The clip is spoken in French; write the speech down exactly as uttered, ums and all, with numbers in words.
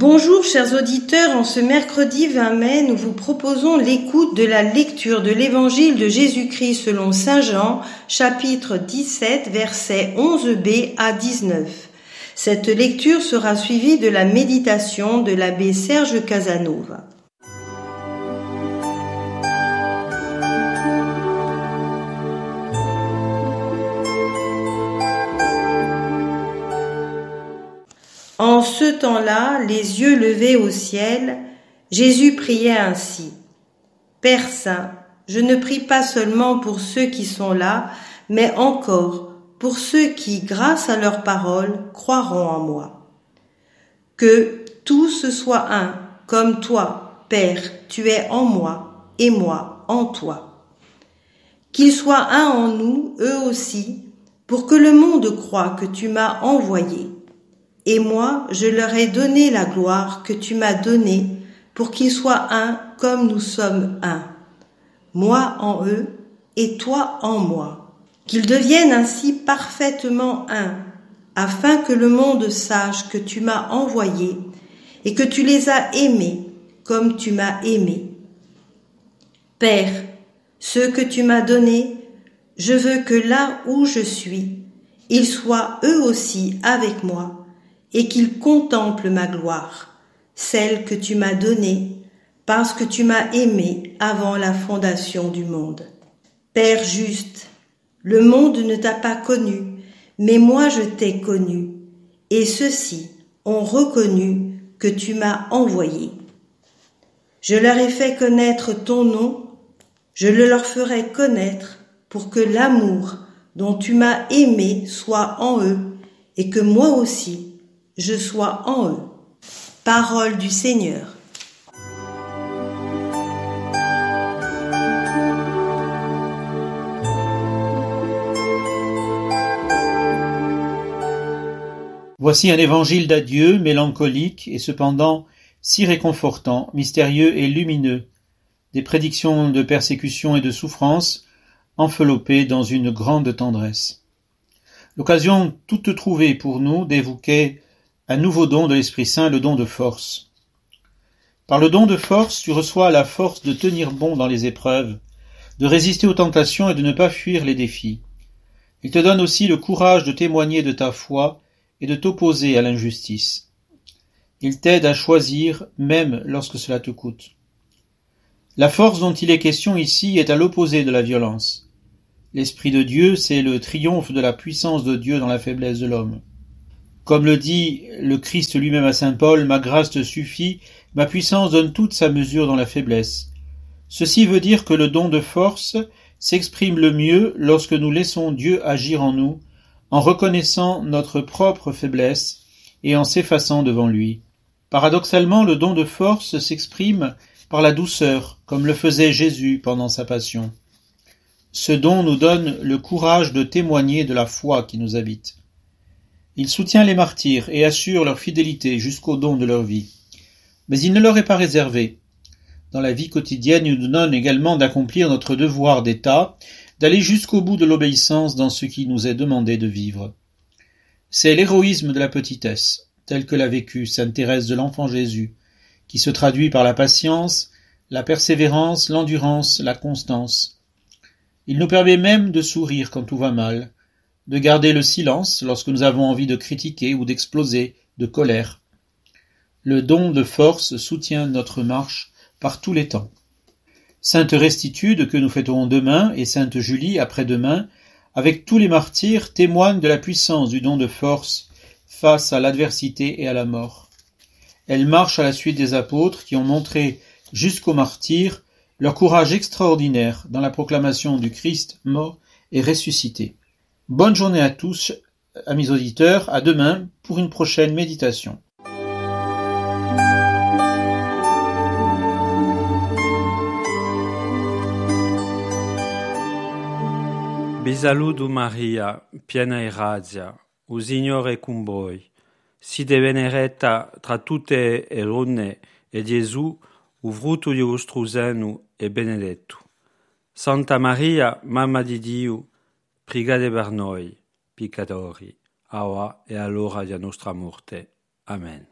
Bonjour chers auditeurs, en ce mercredi vingt mai, nous vous proposons l'écoute de la lecture de l'évangile de Jésus-Christ selon saint Jean, chapitre dix-sept, versets onze b à dix-neuf. Cette lecture sera suivie de la méditation de l'abbé Serge Casanova. En ce temps-là, les yeux levés au ciel, Jésus priait ainsi. Père Saint, je ne prie pas seulement pour ceux qui sont là, mais encore pour ceux qui, grâce à leur parole, croiront en moi. Que tous soient un, comme toi, Père, tu es en moi, et moi en toi. Qu'ils soient un en nous, eux aussi, pour que le monde croie que tu m'as envoyé. Et moi, je leur ai donné la gloire que tu m'as donnée pour qu'ils soient un comme nous sommes un. Moi en eux et toi en moi. Qu'ils deviennent ainsi parfaitement un, afin que le monde sache que tu m'as envoyé et que tu les as aimés comme tu m'as aimé. Père, ceux que tu m'as donnés, je veux que là où je suis, ils soient eux aussi avec moi, et qu'ils contemplent ma gloire, celle que tu m'as donnée, parce que tu m'as aimé avant la fondation du monde. Père juste, le monde ne t'a pas connu, mais moi je t'ai connu, et ceux-ci ont reconnu que tu m'as envoyé. Je leur ai fait connaître ton nom, je le leur ferai connaître pour que l'amour dont tu m'as aimé soit en eux, et que moi aussi, je sois en eux. Parole du Seigneur. Voici un évangile d'adieu mélancolique et cependant si réconfortant, mystérieux et lumineux, des prédictions de persécution et de souffrance enveloppées dans une grande tendresse. L'occasion toute trouvée pour nous d'évoquer un nouveau don de l'Esprit Saint, le don de force. Par le don de force, tu reçois la force de tenir bon dans les épreuves, de résister aux tentations et de ne pas fuir les défis. Il te donne aussi le courage de témoigner de ta foi et de t'opposer à l'injustice. Il t'aide à choisir même lorsque cela te coûte. La force dont il est question ici est à l'opposé de la violence. L'Esprit de Dieu, c'est le triomphe de la puissance de Dieu dans la faiblesse de l'homme. Comme le dit le Christ lui-même à saint Paul, « Ma grâce te suffit, ma puissance donne toute sa mesure dans la faiblesse ». Ceci veut dire que le don de force s'exprime le mieux lorsque nous laissons Dieu agir en nous, en reconnaissant notre propre faiblesse et en s'effaçant devant lui. Paradoxalement, le don de force s'exprime par la douceur, comme le faisait Jésus pendant sa passion. Ce don nous donne le courage de témoigner de la foi qui nous habite. Il soutient les martyrs et assure leur fidélité jusqu'au don de leur vie. Mais il ne leur est pas réservé. Dans la vie quotidienne, il nous donne également d'accomplir notre devoir d'État, d'aller jusqu'au bout de l'obéissance dans ce qui nous est demandé de vivre. C'est l'héroïsme de la petitesse, tel que l'a vécu sainte Thérèse de l'Enfant Jésus, qui se traduit par la patience, la persévérance, l'endurance, la constance. Il nous permet même de sourire quand tout va mal, de garder le silence lorsque nous avons envie de critiquer ou d'exploser de colère. Le don de force soutient notre marche par tous les temps. Sainte Restitude, que nous fêterons demain, et Sainte Julie, après-demain, avec tous les martyrs, témoignent de la puissance du don de force face à l'adversité et à la mort. Elles marchent à la suite des apôtres qui ont montré jusqu'aux martyrs leur courage extraordinaire dans la proclamation du Christ mort et ressuscité. Bonne journée à tous, amis auditeurs, à demain pour une prochaine méditation. Vi saluto Maria, piena di grazia, il Signore è con voi. Siete benedetta tra tutte le donne e Gesù, il frutto di vostro seno, è benedetto. Santa Maria, Mamma di Dio, pregate per noi, peccatori, ora e all'ora della nostra morte. Amen.